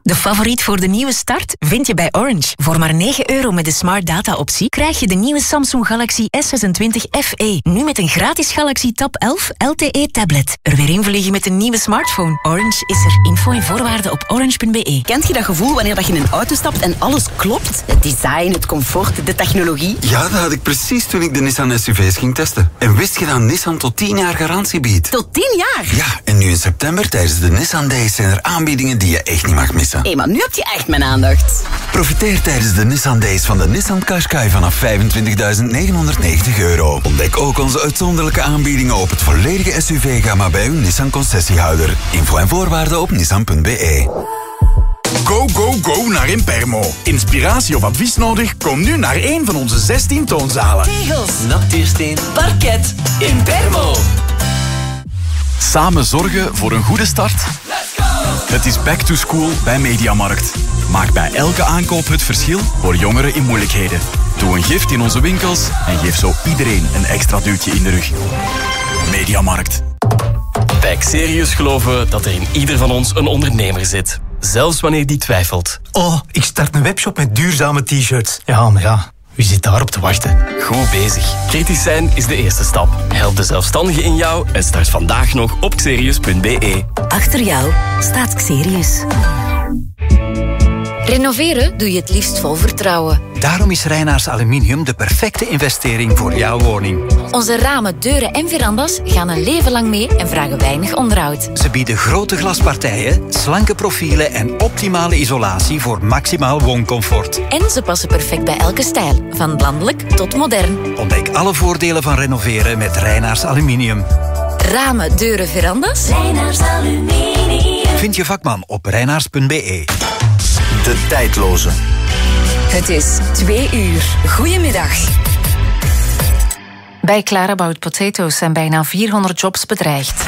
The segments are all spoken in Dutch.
De favoriet voor de nieuwe start vind je bij Orange. Voor maar €9 met de Smart Data-optie krijg je de nieuwe Samsung Galaxy S26 FE. Nu met een gratis Galaxy Tab 11 LTE-tablet. Er weer invliegen met een nieuwe smartphone. Orange is er. Info en voorwaarden op orange.be. Kent je dat gevoel wanneer je in een auto stapt en alles klopt? Het design, het comfort, de technologie? Ja, dat had ik precies toen ik de Nissan SUV's ging testen. En wist je dat Nissan tot 10 jaar garantie biedt? Tot 10 jaar? Ja, en nu in september tijdens de Nissan Days zijn er aanbiedingen die je echt niet mag missen. Hé, maar nu heb je echt mijn aandacht. Profiteer tijdens de Nissan Days van de Nissan Qashqai vanaf €25.990. Ontdek ook onze uitzonderlijke aanbiedingen op het volledige SUV-gamma bij uw Nissan concessiehouder. Info en voorwaarden op nissan.be. Go, go, go naar Impermo. Inspiratie of advies nodig? Kom nu naar een van onze 16 toonzalen. Tegels, natuursteen, parket, Impermo. Samen zorgen voor een goede start? Let's go! Het is back to school bij Mediamarkt. Maak bij elke aankoop het verschil voor jongeren in moeilijkheden. Doe een gift in onze winkels en geef zo iedereen een extra duwtje in de rug. Mediamarkt. Bij Xerius geloven we dat er in ieder van ons een ondernemer zit. Zelfs wanneer die twijfelt. Oh, ik start een webshop met duurzame t-shirts. Ja, maar ja, wie zit daarop te wachten? Goed bezig. Kritisch zijn is de eerste stap. Help de zelfstandige in jou en start vandaag nog op xerius.be. Achter jou staat Xerius. Renoveren doe je het liefst vol vertrouwen. Daarom is Reinaars Aluminium de perfecte investering voor jouw woning. Onze ramen, deuren en verandas gaan een leven lang mee en vragen weinig onderhoud. Ze bieden grote glaspartijen, slanke profielen en optimale isolatie voor maximaal wooncomfort. En ze passen perfect bij elke stijl, van landelijk tot modern. Ontdek alle voordelen van renoveren met Reinaars Aluminium. Ramen, deuren, verandas? Reinaars Aluminium. Vind je vakman op reinaars.be. De tijdloze. Het is 2 uur. Goedemiddag. Bij Clarabout Potatoes zijn bijna 400 jobs bedreigd.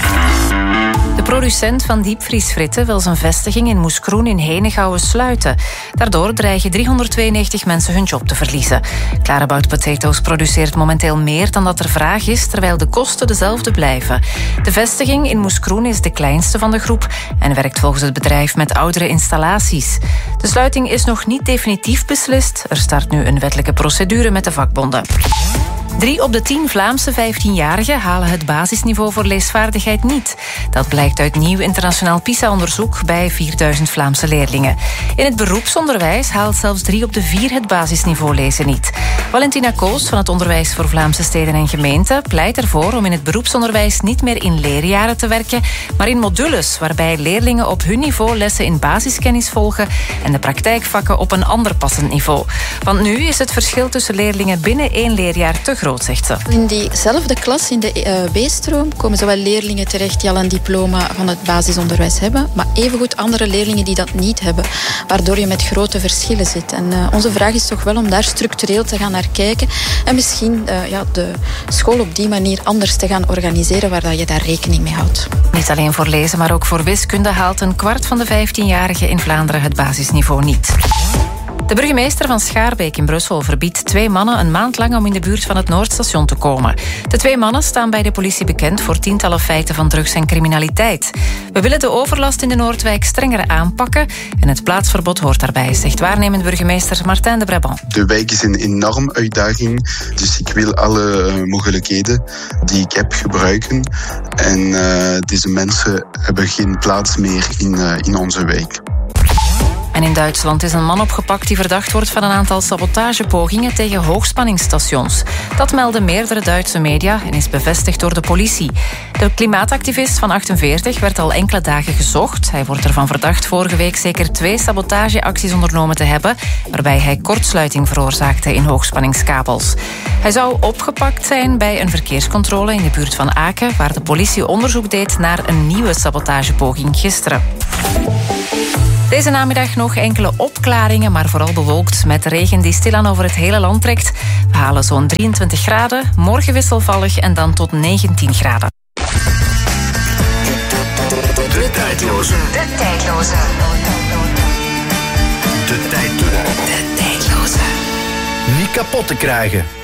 De producent van diepvriesfritten wil zijn vestiging in Moeskroen in Henegouwen sluiten. Daardoor dreigen 392 mensen hun job te verliezen. Clarabout Potatoes produceert momenteel meer dan dat er vraag is, terwijl de kosten dezelfde blijven. De vestiging in Moeskroen is de kleinste van de groep en werkt volgens het bedrijf met oudere installaties. De sluiting is nog niet definitief beslist. Er start nu een wettelijke procedure met de vakbonden. 3 op de 10 Vlaamse 15-jarigen halen het basisniveau voor leesvaardigheid niet. Dat blijkt uit nieuw internationaal PISA-onderzoek bij 4000 Vlaamse leerlingen. In het beroepsonderwijs haalt zelfs 3 op de 4 het basisniveau lezen niet. Valentina Koos van het Onderwijs voor Vlaamse Steden en Gemeenten pleit ervoor om in het beroepsonderwijs niet meer in leerjaren te werken, maar in modules waarbij leerlingen op hun niveau lessen in basiskennis volgen en de praktijkvakken op een ander passend niveau. Want nu is het verschil tussen leerlingen binnen 1 leerjaar te groot, zegt ze. In diezelfde klas, in de B-stroom, komen zowel leerlingen terecht die al een diploma van het basisonderwijs hebben, maar evengoed andere leerlingen die dat niet hebben, waardoor je met grote verschillen zit. En onze vraag is toch wel om daar structureel te gaan naar kijken en misschien de school op die manier anders te gaan organiseren, waar dat je daar rekening mee houdt. Niet alleen voor lezen, maar ook voor wiskunde haalt een kwart van de 15-jarigen in Vlaanderen het basisniveau niet. De burgemeester van Schaarbeek in Brussel verbiedt 2 mannen een maand lang om in de buurt van het Noordstation te komen. De 2 mannen staan bij de politie bekend voor tientallen feiten van drugs en criminaliteit. We willen de overlast in de Noordwijk strenger aanpakken en het plaatsverbod hoort daarbij, zegt waarnemend burgemeester Martijn de Brabant. De wijk is een enorme uitdaging, dus ik wil alle mogelijkheden die ik heb gebruiken. En deze mensen hebben geen plaats meer in onze wijk. En in Duitsland is een man opgepakt die verdacht wordt van een aantal sabotagepogingen tegen hoogspanningsstations. Dat melden meerdere Duitse media en is bevestigd door de politie. De klimaatactivist van 48 werd al enkele dagen gezocht. Hij wordt ervan verdacht vorige week zeker 2 sabotageacties ondernomen te hebben, waarbij hij kortsluiting veroorzaakte in hoogspanningskabels. Hij zou opgepakt zijn bij een verkeerscontrole in de buurt van Aken, waar de politie onderzoek deed naar een nieuwe sabotagepoging gisteren. Deze namiddag nog enkele opklaringen, maar vooral bewolkt met regen die stilaan over het hele land trekt. We halen zo'n 23 graden, morgen wisselvallig en dan tot 19 graden. De tijdloze. De tijdloze. De tijdloze. De tijdloze. Niet kapot te krijgen.